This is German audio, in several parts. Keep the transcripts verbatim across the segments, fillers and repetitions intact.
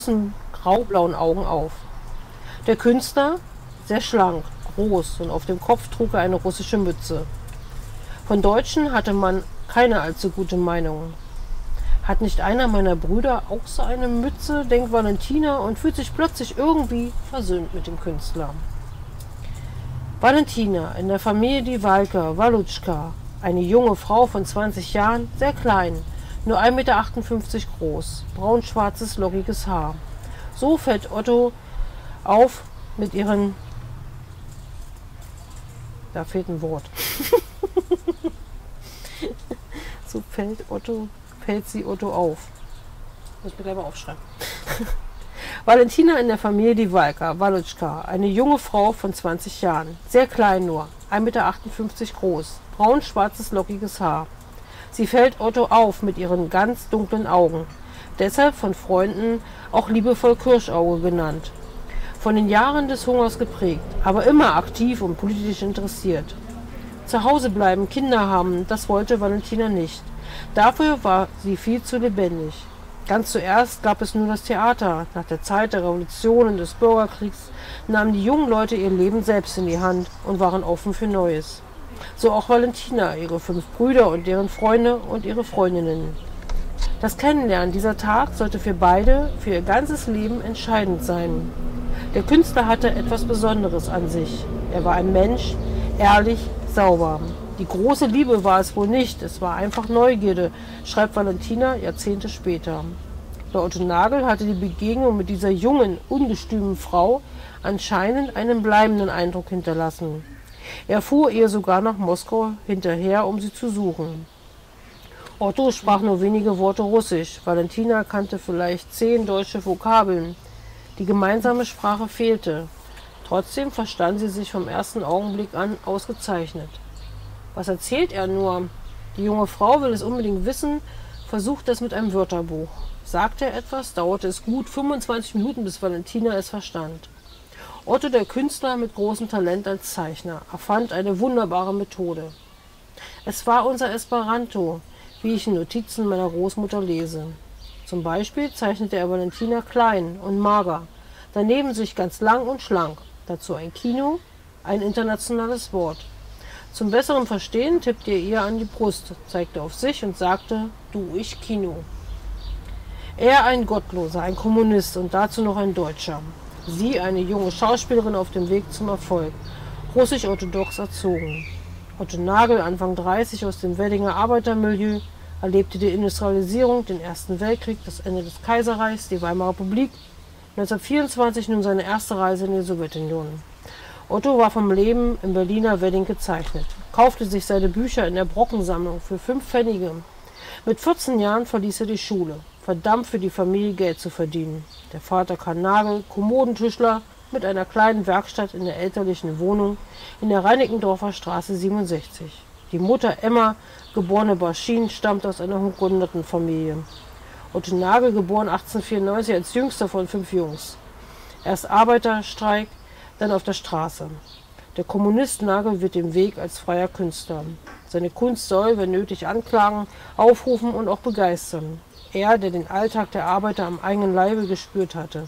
graublauen Augen auf. Der Künstler, sehr schlank, groß und auf dem Kopf trug er eine russische Mütze. Von Deutschen hatte man keine allzu gute Meinung. Hat nicht einer meiner Brüder auch so eine Mütze, denkt Valentina und fühlt sich plötzlich irgendwie versöhnt mit dem Künstler. Valentina, in der Familie die Walker, Walutschka, eine junge Frau von zwanzig Jahren, sehr klein, nur ein Meter achtundfünfzig groß, braun-schwarzes, lockiges Haar. So fällt Otto auf mit ihren... Da fehlt ein Wort. So fällt Otto, fällt sie Otto auf. Muss mir gleich mal aufschreiben. Valentina in der Familie die Walker, Walutschka, eine junge Frau von zwanzig Jahren, sehr klein nur, ein Meter achtundfünfzig groß, braun-schwarzes, lockiges Haar. Sie fällt Otto auf mit ihren ganz dunklen Augen, deshalb von Freunden auch liebevoll Kirschauge genannt. Von den Jahren des Hungers geprägt, aber immer aktiv und politisch interessiert. Zu Hause bleiben, Kinder haben, das wollte Valentina nicht. Dafür war sie viel zu lebendig. Ganz zuerst gab es nur das Theater. Nach der Zeit der Revolution und des Bürgerkriegs nahmen die jungen Leute ihr Leben selbst in die Hand und waren offen für Neues. So auch Valentina, ihre fünf Brüder und deren Freunde und ihre Freundinnen. Das Kennenlernen dieser Tag sollte für beide, für ihr ganzes Leben entscheidend sein. Der Künstler hatte etwas Besonderes an sich. Er war ein Mensch, ehrlich, sauber. Die große Liebe war es wohl nicht, es war einfach Neugierde, schreibt Valentina Jahrzehnte später. Bei Otto Nagel hatte die Begegnung mit dieser jungen, ungestümen Frau anscheinend einen bleibenden Eindruck hinterlassen. Er fuhr ihr sogar nach Moskau hinterher, um sie zu suchen. Otto sprach nur wenige Worte Russisch, Valentina kannte vielleicht zehn deutsche Vokabeln. Die gemeinsame Sprache fehlte. Trotzdem verstand sie sich vom ersten Augenblick an ausgezeichnet. Was erzählt er nur? Die junge Frau will es unbedingt wissen, versucht es mit einem Wörterbuch. Sagte er etwas, dauerte es gut fünfundzwanzig Minuten, bis Valentina es verstand. Otto, der Künstler mit großem Talent als Zeichner, erfand eine wunderbare Methode. Es war unser Esperanto, wie ich in Notizen meiner Großmutter lese. Zum Beispiel zeichnete er Valentina klein und mager, daneben sich ganz lang und schlank, dazu ein Kino, ein internationales Wort. Zum besseren Verstehen tippte er ihr an die Brust, zeigte auf sich und sagte, du, ich Kino. Er ein Gottloser, ein Kommunist und dazu noch ein Deutscher. Sie eine junge Schauspielerin auf dem Weg zum Erfolg, russisch-orthodox erzogen. Otto Nagel, Anfang dreißig, aus dem Weddinger Arbeitermilieu, erlebte die Industrialisierung, den Ersten Weltkrieg, das Ende des Kaiserreichs, die Weimarer Republik, neunzehnhundertvierundzwanzig nun seine erste Reise in die Sowjetunion. Otto war vom Leben im Berliner Wedding gezeichnet, kaufte sich seine Bücher in der Brockensammlung für fünf Pfennige. Mit vierzehn Jahren verließ er die Schule, verdammt für die Familie Geld zu verdienen. Der Vater Karl Nagel, Kommodentischler mit einer kleinen Werkstatt in der elterlichen Wohnung in der Reinickendorfer Straße siebenundsechzig. Die Mutter Emma, geborene Baschin, stammt aus einer Hungernden-Familie. Otto Nagel, geboren achtzehnhundertvierundneunzig als jüngster von fünf Jungs. Erst Arbeiterstreik, dann auf der Straße. Der Kommunist Nagel wird den Weg als freier Künstler. Seine Kunst soll, wenn nötig, anklagen, aufrufen und auch begeistern. Er, der den Alltag der Arbeiter am eigenen Leibe gespürt hatte.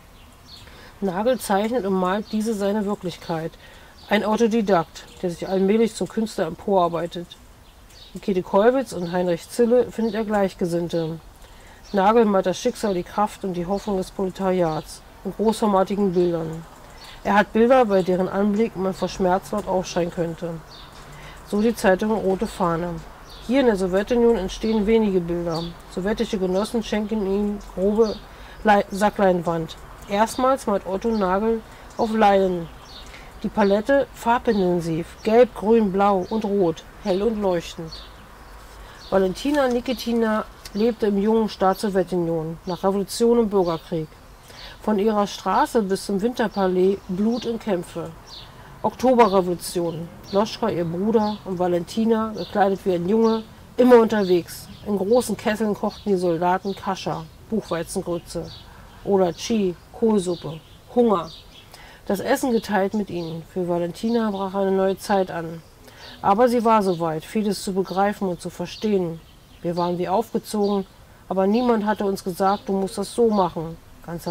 Nagel zeichnet und malt diese seine Wirklichkeit. Ein Autodidakt, der sich allmählich zum Künstler emporarbeitet. Wie Käthe Kollwitz und Heinrich Zille findet er Gleichgesinnte. Nagel malt das Schicksal, die Kraft und die Hoffnung des Proletariats in großformatigen Bildern. Er hat Bilder, bei deren Anblick man vor Schmerz laut aufschreien könnte. So die Zeitung Rote Fahne. Hier in der Sowjetunion entstehen wenige Bilder. Sowjetische Genossen schenken ihm grobe Sackleinwand. Erstmals malt Otto Nagel auf Leinen. Die Palette farbintensiv, gelb, grün, blau und rot, hell und leuchtend. Valentina Nikitina lebte im jungen Staat Sowjetunion, nach Revolution und Bürgerkrieg. Von ihrer Straße bis zum Winterpalais Blut und Kämpfe. Oktoberrevolution, Loschka, ihr Bruder, und Valentina, gekleidet wie ein Junge, immer unterwegs. In großen Kesseln kochten die Soldaten Kascha, Buchweizengrütze, oder Chi, Kohlsuppe, Hunger. Das Essen geteilt mit ihnen. Für Valentina brach eine neue Zeit an. Aber sie war soweit, vieles zu begreifen und zu verstehen. Wir waren wie aufgezogen, aber niemand hatte uns gesagt, du musst das so machen.